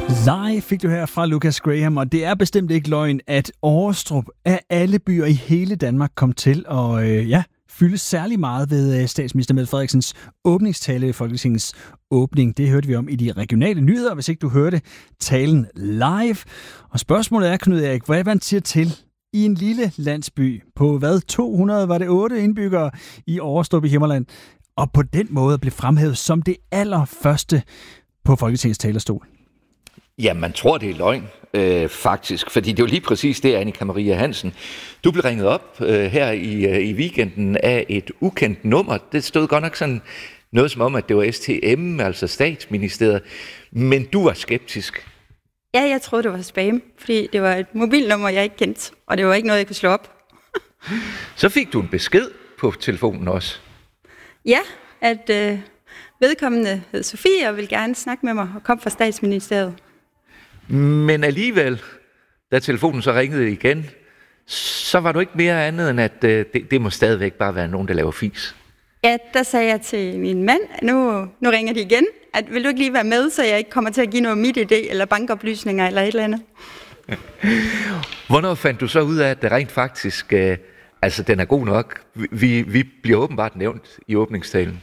Live fik du her fra Lucas Graham, og det er bestemt ikke løgn, at Årestrup af alle byer i hele Danmark kom til at fylde særlig meget ved statsminister Mette Frederiksens åbningstale ved Folketingets åbning. Det hørte vi om i de regionale nyheder, hvis ikke du hørte talen live. Og spørgsmålet er, Knud Erik, hvad man siger til i en lille landsby på 208 indbyggere i Årestrup i Himmerland, og på den måde blev fremhævet som det allerførste på Folketingets talerstol. Ja, man tror, det er løgn, faktisk. Fordi det er jo lige præcis det, Annika Maria Hansen. Du blev ringet op her i weekenden af et ukendt nummer. Det stod godt nok sådan noget som om, at det var STM, altså Statsministeriet. Men du var skeptisk. Ja, jeg troede, det var spam, fordi det var et mobilnummer, jeg ikke kendte. Og det var ikke noget, jeg kunne slå op. Så fik du en besked på telefonen også. Ja, at vedkommende hed Sofie og ville gerne snakke med mig og kom fra Statsministeriet. Men alligevel, da telefonen så ringede igen, så var du ikke mere andet end, at det må stadigvæk bare være nogen, der laver fis. Ja, der sagde jeg til min mand, nu ringer de igen, at vil du ikke lige være med, så jeg ikke kommer til at give noget MitID eller bankoplysninger eller et eller andet. Hvornår fandt du så ud af, at det rent faktisk, den er god nok? Vi bliver åbenbart nævnt i åbningstalen.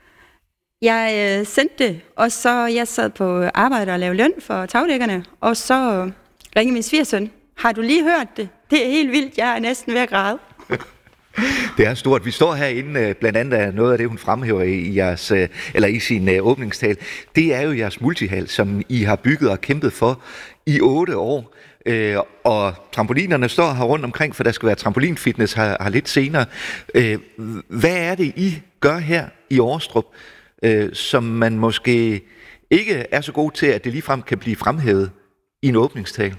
Jeg sendte det, og så jeg sad på arbejde og lavede løn for tagdækkerne, og så ringede min svigersøn. Har du lige hørt det? Det er helt vildt, jeg er næsten ved at græde. Det er stort. Vi står herinde, blandt andet af noget af det, hun fremhæver i sin åbningstale. Det er jo jeres multihal, som I har bygget og kæmpet for i 8 år. Og trampolinerne står her rundt omkring, for der skal være trampolinfitness her lidt senere. Hvad er det, I gør her i Årestrup, som man måske ikke er så god til, at det ligefrem kan blive fremhævet i en åbningstale?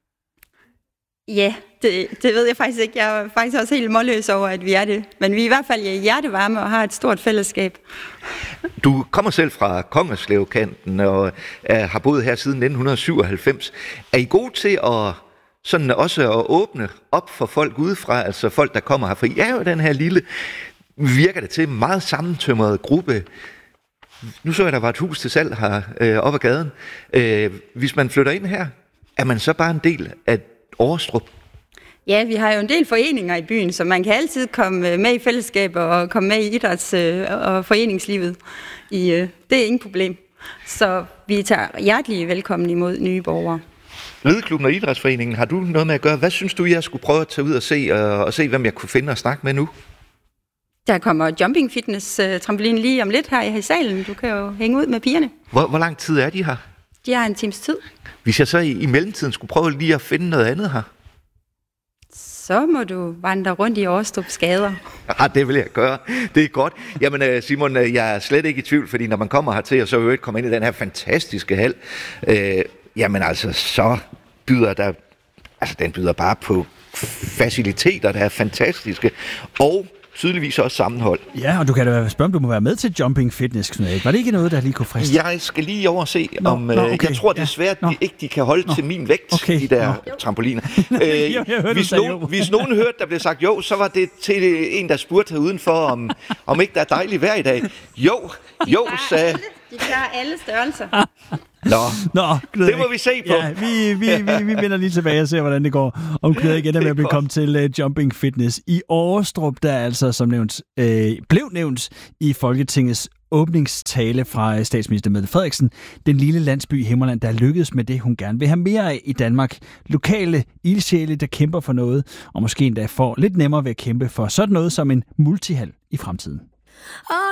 Ja, det ved jeg faktisk ikke. Jeg er faktisk også helt målløs over, at vi er det. Men vi er i hvert fald hjertevarme og har et stort fællesskab. Du kommer selv fra Kongerslevkanten og har boet her siden 1997. Er I gode til at åbne op for folk udefra, altså folk, der kommer her? For I er jo den her lille, virker det til, meget sammentømrede gruppe. Nu så jeg, der var et hus til salg her op ad gaden. Hvis man flytter ind her, er man så bare en del af Årestrup? Ja, vi har jo en del foreninger i byen, så man kan altid komme med i fællesskaber og komme med i idræts- og foreningslivet. Det er ingen problem. Så vi tager hjertelig velkommen imod nye borgere. Rideklubben og Idrætsforeningen, har du noget med at gøre? Hvad synes du, jeg skulle prøve at tage ud og se, hvem jeg kunne finde og snakke med nu? Der kommer jumping fitness trampolin lige om lidt her i salen. Du kan jo hænge ud med pigerne. Hvor lang tid er de her? De har en times tid. Hvis jeg så i mellemtiden skulle prøve lige at finde noget andet her? Så må du vandre rundt i Årestrups gader. Ja, det vil jeg gøre. Det er godt. Jamen Simon, jeg er slet ikke i tvivl, fordi når man kommer hertil, og så øvrigt kommer ind i den her fantastiske hal, så byder der, den byder bare på faciliteter, der er fantastiske, og tydeligvis også sammenhold. Ja, og du kan da spørge, om du må være med til jumping fitness, Knud Erik. Var det ikke noget, der lige kunne friste? Jeg skal lige overse, okay. Jeg tror desværre, at de kan holde til min vægt, de der trampoliner. Hvis nogen hørte, der blev sagt jo, så var det til en, der spurgte her udenfor, om ikke der er dejligt vejr i dag. Jo, sagde... De klarer alle størrelser. Nå, det må vi se på. Ja, vi vender lige tilbage og ser, hvordan det går. Om Knud Erik ender med at blive kommet til jumping fitness i Årestrup, der altså som nævnt blev nævnt i Folketingets åbningstale fra statsminister Mette Frederiksen. Den lille landsby i Himmerland, der lykkedes med det, hun gerne vil have mere af i Danmark. Lokale ildsjæle, der kæmper for noget, og måske endda får lidt nemmere ved at kæmpe for sådan noget som en multihal i fremtiden.